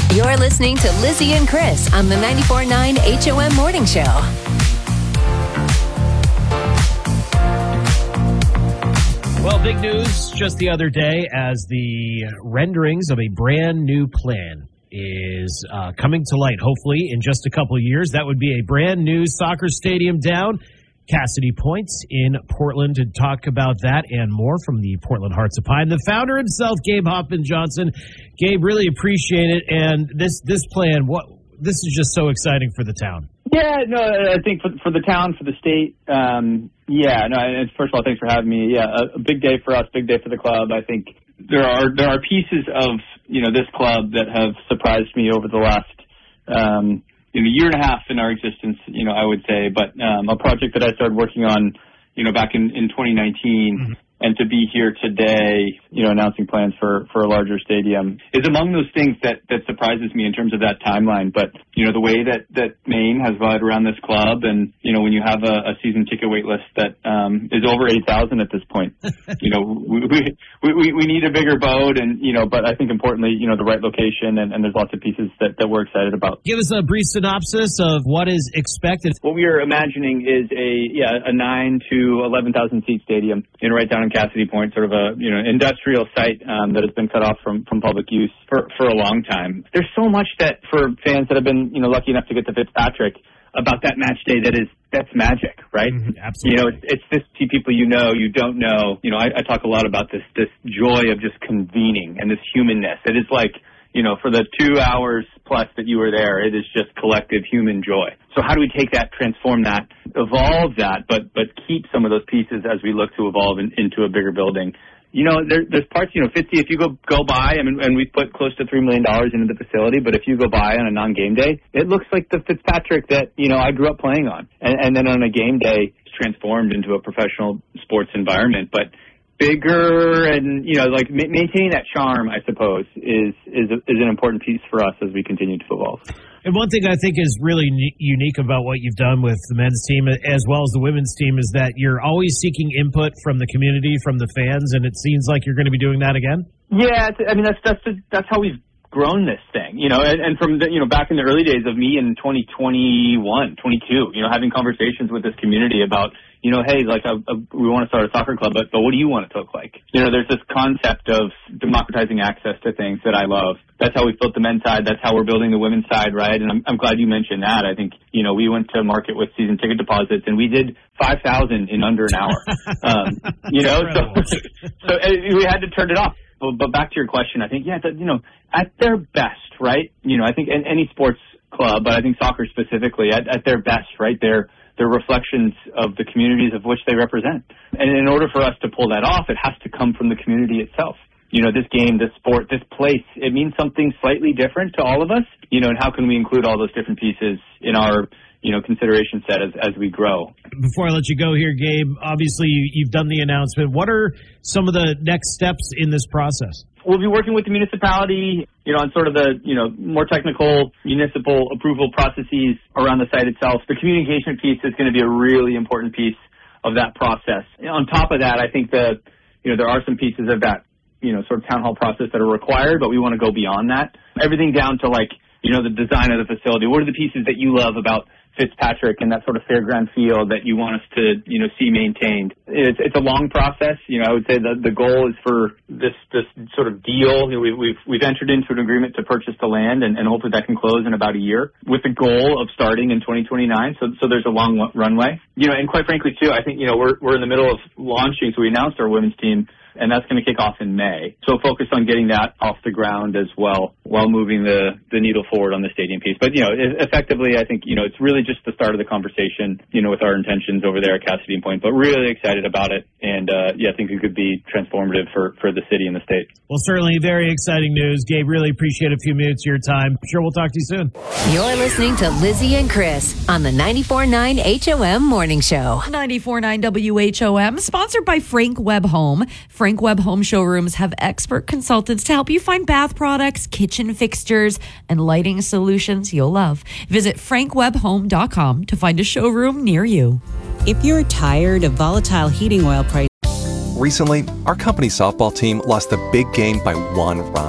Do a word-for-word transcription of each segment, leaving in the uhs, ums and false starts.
You're listening to Lizzie and Chris on the ninety-four point nine H O M Morning Show. Well, big news just the other day as the renderings of a brand new plan is uh, coming to light, hopefully, in just a couple of years. That would be a brand new soccer stadium down Cassidy Point in Portland. To talk about that and more from the Portland Hearts of Pine, the founder himself, Gabe Hoffman-Johnson. Gabe, really appreciate it. And this this plan, what this is just so exciting for the town. Yeah, no, I think for, for the town, for the state, um, yeah, no, and first of all, thanks for having me. Yeah, a, a big day for us, big day for the club. I think there are there are pieces of, you know, this club that have surprised me over the last um, you know, year and a half in our existence, you know, I would say. But um, a project that I started working on, you know, back in, in twenty nineteen, mm-hmm. and to be here today, you know, announcing plans for, for a larger stadium is among those things that, that surprises me in terms of that timeline. But, you know, the way that, that Maine has rallied around this club, and, you know, when you have a, a season ticket wait list that um, is over eight thousand at this point, you know, we, we, we, we need a bigger boat, and, you know, but I think importantly, you know, the right location, and, and there's lots of pieces that, that we're excited about. Give us a brief synopsis of what is expected. What we are imagining is a, yeah, a nine to eleven thousand seat stadium, you know, right down in Cassidy Point, sort of a, you know, industrial site um, that has been cut off from, from public use for, for a long time. There's so much that for fans that have been, you know, lucky enough to get to Fitzpatrick about that match day that is, that's magic, right? Mm-hmm, absolutely. You know, it's, it's this to people you know, you don't know. You know, I, I talk a lot about this, this joy of just convening and this humanness. It is like, you know, for the two hours plus that you were there, it is just collective human joy. So how do we take that, transform that, evolve that, but but keep some of those pieces as we look to evolve in, into a bigger building? You know, there, there's parts, you know, Fitzy, if you go go by, I mean, and we put close to three million dollars into the facility, but if you go by on a non-game day, it looks like the Fitzpatrick that, you know, I grew up playing on. And, and then on a game day, it's transformed into a professional sports environment. But bigger and, you know, like ma- maintaining that charm, I suppose, is, is, is an important piece for us as we continue to evolve. And one thing I think is really ne- unique about what you've done with the men's team as well as the women's team is that you're always seeking input from the community, from the fans, and it seems like you're going to be doing that again. Yeah, I mean, that's that's that's how we've grown this thing, you know, and, and from the, you know, back in the early days of me in twenty twenty-one, twenty-two, you know, having conversations with this community about, you know, hey, like, a, a, we want to start a soccer club, but, but what do you want it to look like? You know, there's this concept of democratizing access to things that I love. That's how we built the men's side. That's how we're building the women's side, right? And I'm, I'm glad you mentioned that. I think, you know, we went to market with season ticket deposits, and we did five thousand in under an hour. um, you know, so, so we had to turn it off. But, but back to your question, I think, yeah, that, you know, at their best, right? You know, I think in any sports club, but I think soccer specifically, at, at their best, right? They're, they're reflections of the communities of which they represent. And in order for us to pull that off, it has to come from the community itself. You know, this game, this sport, this place, it means something slightly different to all of us. You know, and how can we include all those different pieces in our, you know, consideration set as, as we grow? Before I let you go here, Gabe, obviously you, you've done the announcement. What are some of the next steps in this process? We'll be working with the municipality, you know, on sort of the, you know, more technical municipal approval processes around the site itself. The communication piece is going to be a really important piece of that process. On top of that, I think that, you know, there are some pieces of that, you know, sort of town hall process that are required, but we want to go beyond that. Everything down to, like, you know, the design of the facility. What are the pieces that you love about Fitzpatrick and that sort of fairground feel that you want us to, you know, see maintained? It's, it's a long process. You know, I would say that the goal is for this, this sort of deal. You know, we, we've, we've entered into an agreement to purchase the land, and, and hopefully that can close in about a year with the goal of starting in twenty twenty-nine. So, so there's a long runway, you know, and quite frankly too, I think, you know, we're, we're in the middle of launching. So we announced our women's team, and that's going to kick off in May. So focus on getting that off the ground as well while moving the, the needle forward on the stadium piece. But, you know, effectively, I think, you know, it's really just the start of the conversation, you know, with our intentions over there at Cassidy Point, but really excited about it. And, uh, yeah, I think it could be transformative for, for the city and the state. Well, certainly very exciting news. Gabe, really appreciate a few minutes of your time. I'm sure we'll talk to you soon. You're listening to Lizzie and Chris on the ninety-four point nine H O M Morning Show. ninety-four point nine W H O M, sponsored by Frank Webb Home. Frank Webb Home Showrooms have expert consultants to help you find bath products, kitchen fixtures, and lighting solutions you'll love. Visit frank webb home dot com to find a showroom near you. If you're tired of volatile heating oil prices. Recently, our company softball team lost the big game by one run.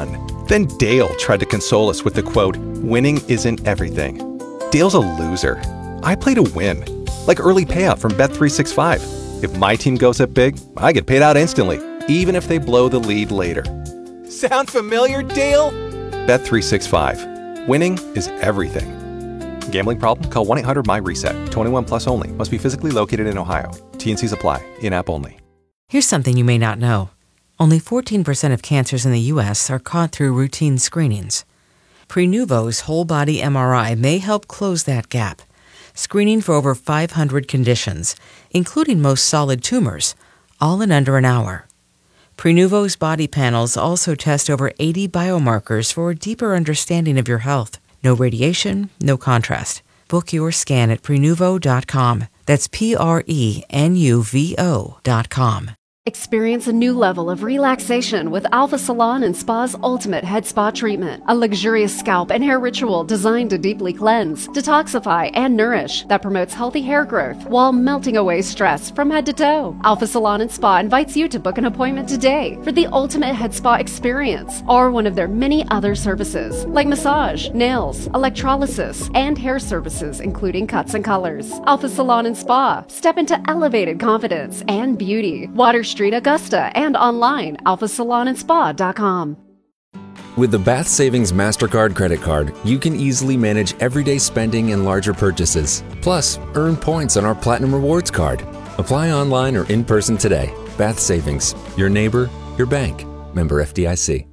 Then Dale tried to console us with the quote, "Winning isn't everything." Dale's a loser. I play to win. Like early payout from Bet three sixty-five. If my team goes up big, I get paid out instantly, even if they blow the lead later. Sound familiar, Dale? Bet three sixty-five. Winning is everything. Gambling problem? Call one eight hundred M Y reset. twenty-one plus only. Must be physically located in Ohio. T N Cs apply. In-app only. Here's something you may not know. Only fourteen percent of cancers in the U S are caught through routine screenings. Prenuvo's whole-body M R I may help close that gap, screening for over five hundred conditions, including most solid tumors, all in under an hour. Prenuvo's body panels also test over eighty biomarkers for a deeper understanding of your health. No radiation, no contrast. Book your scan at Prenuvo dot com. That's P R E N U V O dot com. Experience a new level of relaxation with Alpha Salon and Spa's Ultimate Head Spa Treatment, a luxurious scalp and hair ritual designed to deeply cleanse, detoxify, and nourish that promotes healthy hair growth while melting away stress from head to toe. Alpha Salon and Spa invites you to book an appointment today for the Ultimate Head Spa experience or one of their many other services like massage, nails, electrolysis, and hair services including cuts and colors. Alpha Salon and Spa. Step into elevated confidence and beauty. Water Street, Augusta, and online, alpha salon and spa dot com. With the Bath Savings MasterCard credit card, you can easily manage everyday spending and larger purchases. Plus, earn points on our Platinum Rewards card. Apply online or in person today. Bath Savings, your neighbor, your bank. Member F D I C.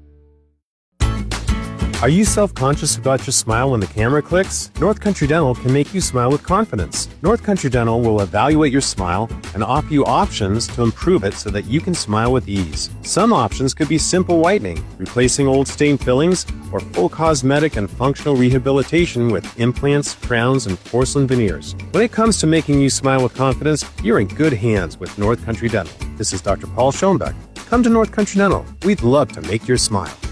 Are you self-conscious about your smile when the camera clicks? North Country Dental can make you smile with confidence. North Country Dental will evaluate your smile and offer you options to improve it so that you can smile with ease. Some options could be simple whitening, replacing old stain fillings, or full cosmetic and functional rehabilitation with implants, crowns, and porcelain veneers. When it comes to making you smile with confidence, you're in good hands with North Country Dental. This is Doctor Paul Schoenbeck. Come to North Country Dental. We'd love to make your smile.